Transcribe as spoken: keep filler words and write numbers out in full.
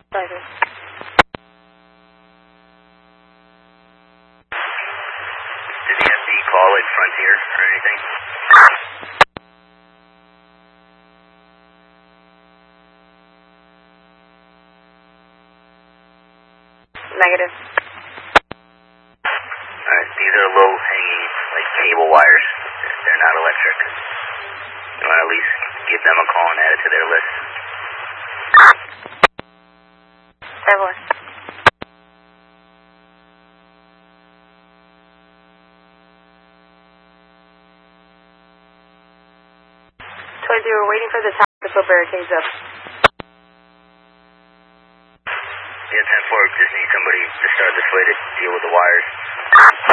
Roger. Did he have the call like Frontier or anything? Negative. Alright, these are low-hanging, like, cable wires. They're not electric. You want to at least give them a call and add it to their list. Evelyn. Toys, we were waiting for the tower to put barricades up. Yeah, ten four, just need somebody to start this way to deal with the wires.